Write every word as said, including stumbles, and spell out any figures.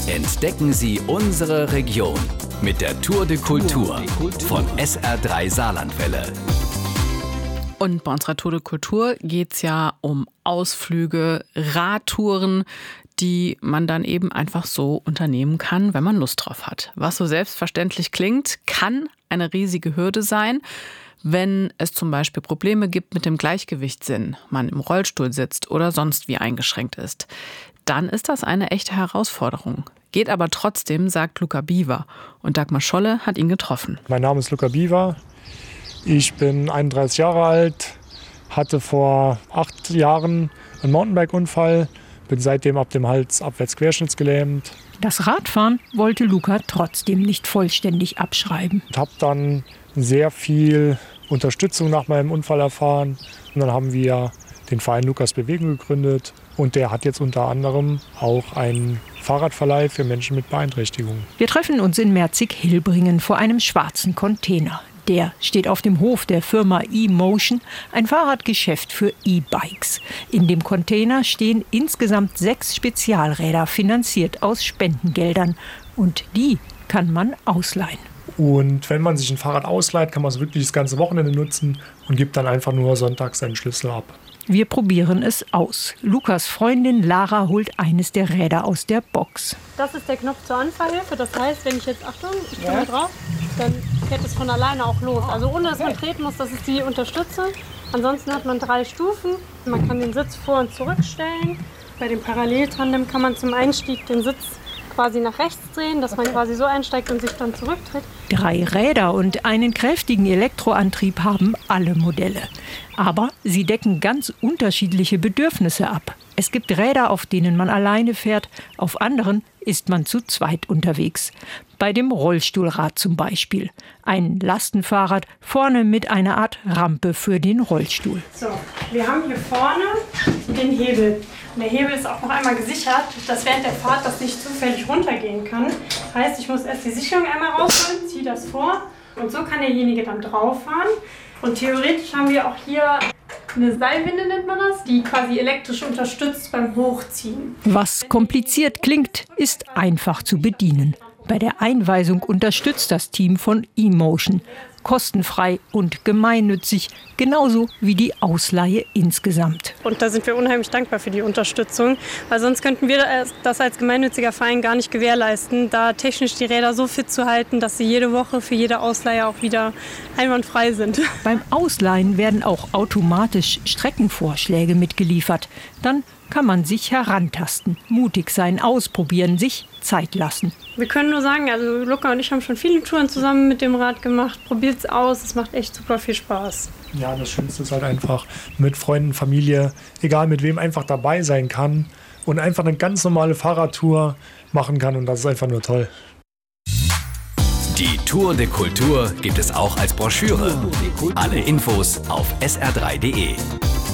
Entdecken Sie unsere Region mit der Tour de Kultur von S R drei Saarlandwelle. Und bei unserer Tour de Kultur geht es ja um Ausflüge, Radtouren, die man dann eben einfach so unternehmen kann, wenn man Lust drauf hat. Was so selbstverständlich klingt, kann eine riesige Hürde sein, wenn es zum Beispiel Probleme gibt mit dem Gleichgewichtssinn, man im Rollstuhl sitzt oder sonst wie eingeschränkt ist. Dann ist das eine echte Herausforderung. Geht aber trotzdem, sagt Luca Biewer. Und Dagmar Scholle hat ihn getroffen. Mein Name ist Luca Biewer. Ich bin einunddreißig Jahre alt, hatte vor acht Jahren einen Mountainbike-Unfall, bin seitdem ab dem Hals abwärts querschnittsgelähmt. Das Radfahren wollte Luca trotzdem nicht vollständig abschreiben. Ich habe dann sehr viel Unterstützung nach meinem Unfall erfahren. Und dann haben wir den Verein Lukas Bewegung gegründet. Und der hat jetzt unter anderem auch einen Fahrradverleih für Menschen mit Beeinträchtigungen. Wir treffen uns in Merzig-Hilbringen vor einem schwarzen Container. Der steht auf dem Hof der Firma eMotion, ein Fahrradgeschäft für E-Bikes. In dem Container stehen insgesamt sechs Spezialräder, finanziert aus Spendengeldern. Und die kann man ausleihen. Und wenn man sich ein Fahrrad ausleiht, kann man es wirklich das ganze Wochenende nutzen und gibt dann einfach nur sonntags seinen Schlüssel ab. Wir probieren es aus. Lukas Freundin Lara holt eines der Räder aus der Box. Das ist der Knopf zur Anfahrhilfe. Das heißt, wenn ich jetzt, Achtung, ich komme ja. drauf, dann fährt es von alleine auch los. Also ohne dass man treten muss, das ist die Unterstützung. Ansonsten hat man drei Stufen. Man kann den Sitz vor- und zurückstellen. Bei dem Paralleltandem kann man zum Einstieg den Sitz quasi nach rechts drehen, dass man quasi so einsteigt und sich dann zurücktritt. Drei Räder und einen kräftigen Elektroantrieb haben alle Modelle. Aber sie decken ganz unterschiedliche Bedürfnisse ab. Es gibt Räder, auf denen man alleine fährt, auf anderen ist man zu zweit unterwegs. Bei dem Rollstuhlrad zum Beispiel. Ein Lastenfahrrad vorne mit einer Art Rampe für den Rollstuhl. So, wir haben hier vorne den Hebel. Und der Hebel ist auch noch einmal gesichert, dass während der Fahrt das nicht zufällig runtergehen kann. Das heißt, ich muss erst die Sicherung einmal rausholen, ziehe das vor und so kann derjenige dann drauf fahren. Und theoretisch haben wir auch hier eine Seilwinde, nennt man das, die quasi elektrisch unterstützt beim Hochziehen. Was kompliziert klingt, ist einfach zu bedienen. Bei der Einweisung unterstützt das Team von eMotion. Kostenfrei und gemeinnützig, genauso wie die Ausleihe insgesamt. Und da sind wir unheimlich dankbar für die Unterstützung, weil sonst könnten wir das als gemeinnütziger Verein gar nicht gewährleisten, da technisch die Räder so fit zu halten, dass sie jede Woche für jede Ausleihe auch wieder einwandfrei sind. Beim Ausleihen werden auch automatisch Streckenvorschläge mitgeliefert. Dann kann man sich herantasten, mutig sein, ausprobieren, sich Zeit lassen. Wir können nur sagen, also Luca und ich haben schon viele Touren zusammen mit dem Rad gemacht. Probiert's aus, es macht echt super viel Spaß. Ja, das Schönste ist halt einfach mit Freunden, Familie, egal mit wem, einfach dabei sein kann und einfach eine ganz normale Fahrradtour machen kann und das ist einfach nur toll. Die Tour de Kultur gibt es auch als Broschüre. Alle Infos auf S R drei punkt de.